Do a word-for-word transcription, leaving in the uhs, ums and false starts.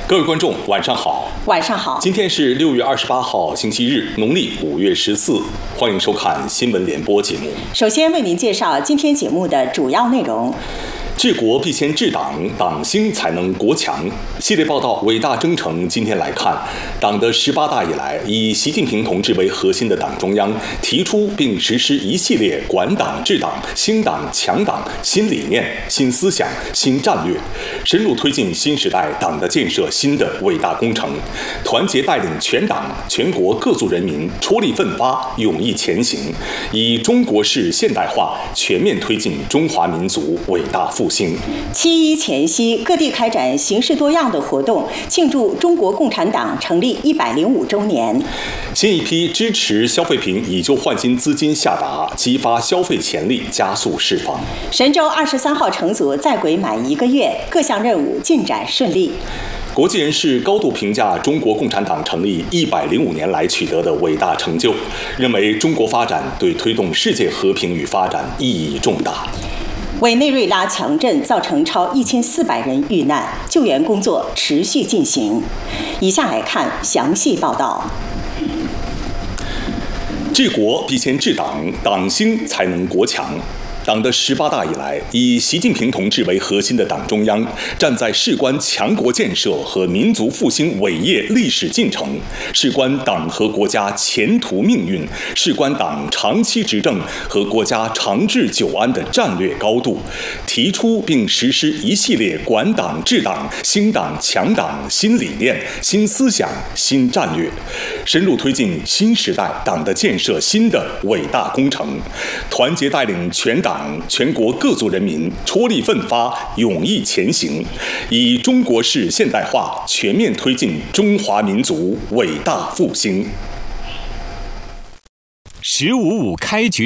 各位观众，晚上好。 晚上好。 今天是六月二十八号，星期日，农历五月十四。欢迎收看新闻联播节目。 首先为您介绍今天节目的主要内容。 治国必先治党，党兴才能国强。系列报道《伟大征程》今天来看，党的十八大以来，以习近平同志为核心的党中央提出并实施一系列管党治党、兴党强党新理念、新思想、新战略，深入推进新时代党的建设新的伟大工程，团结带领全党全国各族人民出力奋发，勇毅前行，以中国式现代化全面推进中华民族伟大复兴。 七一前夕，各地开展形式多样的活动，庆祝中国共产党成立一百零五周年。 新一批支持消费品以旧换新资金下达，激发消费潜力，加速释放。 神舟二十三号乘组在轨满一个月，各项任务进展顺利。 国际人士高度评价中国共产党成立一百零五年来取得的伟大成就，认为中国发展对推动世界和平与发展意义重大。 委内瑞拉强震造成超一千四百人遇难，救援工作持续进行。以下来看详细报道。 治国必先治党，党兴才能国强。党的十八大以来，以习近平同志为核心的党中央，站在事关强国建设和民族复兴伟业历史进程，事关党和国家前途命运，事关党长期执政和国家长治久安的战略高度，提出并实施一系列管党治党、兴党强党新理念、新思想、新战略，深入推进新时代党的建设新的伟大工程，团结带领全党全国各族人民出力奋发，勇毅前行，以中国式现代化全面推进中华民族伟大复兴。 十五五开局。